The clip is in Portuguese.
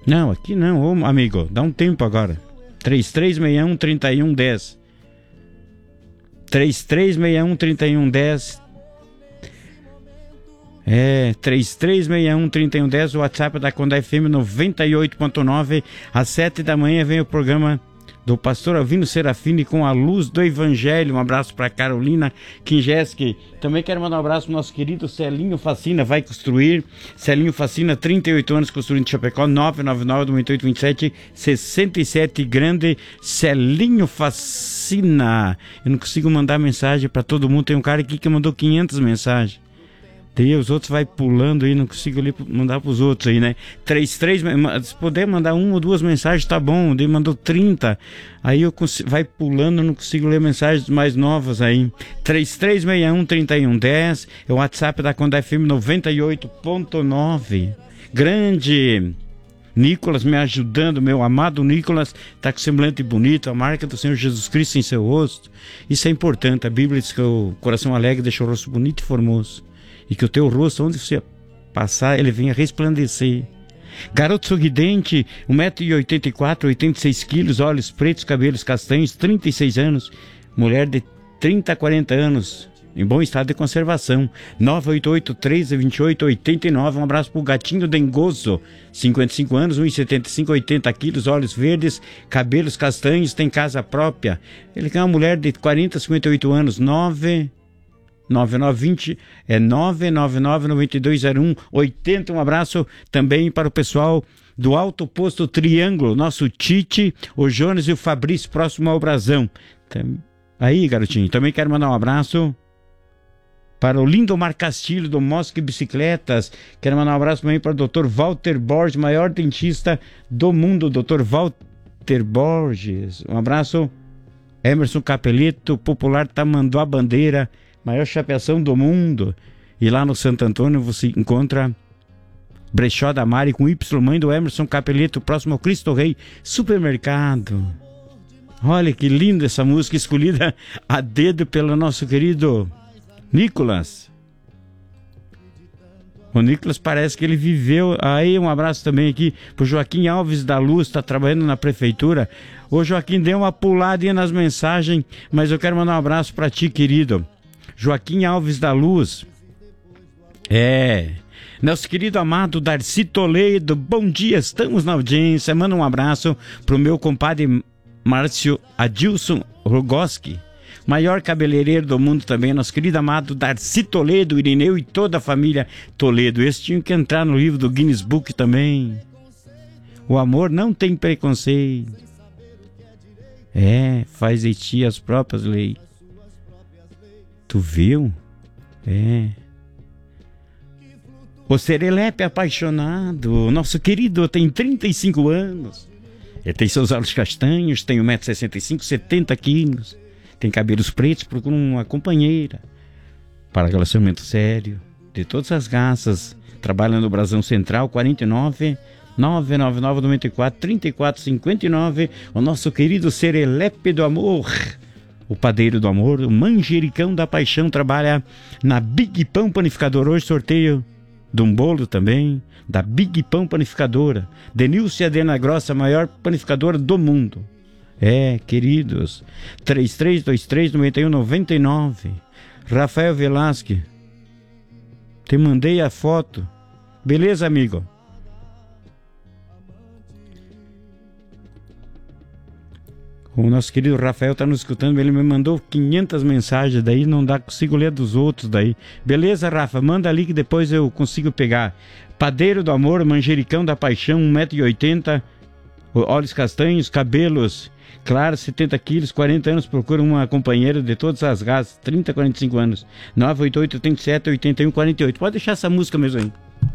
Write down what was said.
Não, aqui não, ô amigo, dá um tempo agora. 3361-3110. 3361-3110. 3361-3110, o WhatsApp da Condé FM 98.9. Às 7 da manhã vem o programa do pastor Alvino Serafini com a luz do Evangelho. Um abraço para Carolina Kinjeski. Também quero mandar um abraço pro nosso querido Celinho Facina, vai construir. Celinho Facina, 38 anos, construindo Chapecó, 999-9827-67, grande Celinho Facina. Eu não consigo mandar mensagem para todo mundo, tem um cara aqui que mandou 500 mensagens. Daí os outros vai pulando aí, não consigo mandar pros outros aí, né? 33, se puder mandar uma ou duas mensagens, tá bom. Daí mandou 30. Aí eu vai pulando, não consigo ler mensagens mais novas aí. 3361-3110 é o WhatsApp da Condé FM 98.9. Grande Nicolas me ajudando, meu amado Nicolas, tá com semblante bonito, a marca do Senhor Jesus Cristo em seu rosto. Isso é importante. A Bíblia diz que o coração alegre deixa o rosto bonito e formoso. E que o teu rosto, onde você passar, ele venha resplandecer. Garoto sorridente, 1,84 m, 86 quilos, olhos pretos, cabelos castanhos, 36 anos. Mulher de 30 a 40 anos, em bom estado de conservação. 988-13-28-89. Um abraço pro Gatinho Dengoso, 55 anos, 1,75 m, 80 quilos, olhos verdes, cabelos castanhos, tem casa própria. Ele é uma mulher de 40 a 58 anos. 999-9201-80. Um abraço também para o pessoal do Alto Posto Triângulo, nosso Tite, o Jones e o Fabrício, próximo ao Brasão. Aí, garotinho, também quero mandar um abraço para o Lindomar Castilho, do Mosque Bicicletas. Quero mandar um abraço também para o Dr. Walter Borges, maior dentista do mundo, Dr. Walter Borges. Um abraço. Emerson Capelito, popular Tamanduá Bandeira, maior chapeação do mundo. E lá no Santo Antônio você encontra Brechó da Mari com Y, mãe do Emerson Capelito, próximo ao Cristo Rei Supermercado. Olha que linda essa música, escolhida a dedo pelo nosso querido Nicolas. O Nicolas parece que ele viveu. Aí um abraço também aqui pro Joaquim Alves da Luz, está trabalhando na prefeitura. O Joaquim deu uma puladinha nas mensagens, mas eu quero mandar um abraço para ti, querido Joaquim Alves da Luz. Nosso querido amado Darcy Toledo, bom dia, estamos na audiência. Manda um abraço pro meu compadre Márcio Adilson Rogoski, maior cabeleireiro do mundo também, nosso querido amado Darcy Toledo, Irineu e toda a família Toledo. Esse tinha que entrar no livro do Guinness Book também. O amor não tem preconceito. Faz de ti as próprias leis. Tu viu? O Serelepe apaixonado, nosso querido, tem 35 anos. Ele tem seus olhos castanhos, tem 1,65 m, 70 quilos. Tem cabelos pretos, procura uma companheira para relacionamento sério, de todas as raças. Trabalha no Brasão Central, 49-999-94-3459. O nosso querido Serelepe do Amor, o padeiro do amor, o manjericão da paixão, trabalha na Big Pão Panificadora. Hoje sorteio de um bolo também, da Big Pão Panificadora. Denilce Adena Grossa, maior panificadora do mundo. Queridos, 3323-9199. Rafael Velasque, te mandei a foto. Beleza, amigo? O nosso querido Rafael está nos escutando, ele me mandou 500 mensagens, daí não consigo ler dos outros daí. Beleza, Rafa? Manda ali que depois eu consigo pegar. Padeiro do amor, manjericão da paixão, 1,80 m, olhos castanhos, cabelos claros, 70 quilos, 40 anos, procura uma companheira de todas as raças, 30 a 45 anos. 988-37-8148. Pode deixar essa música mesmo aí.